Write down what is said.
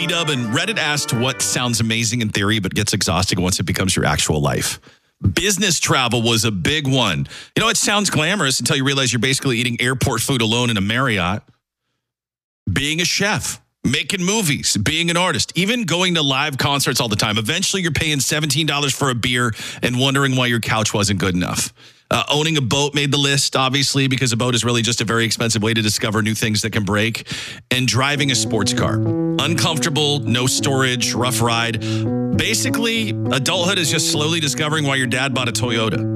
B-Dub and Reddit asked what sounds amazing in theory but gets exhausting once it becomes your actual life. Business travel was a big one. You know, it sounds glamorous until you realize you're basically eating airport food alone in a Marriott. Being a chef, making movies, being an artist, even going to live concerts all the time. Eventually, you're paying $17 for a beer and wondering why your couch wasn't good enough. Owning a boat made the list, obviously, because a boat is really just a very expensive way to discover new things that can break. And driving a sports car. Uncomfortable, no storage, rough ride. Basically, adulthood is just slowly discovering why your dad bought a Toyota.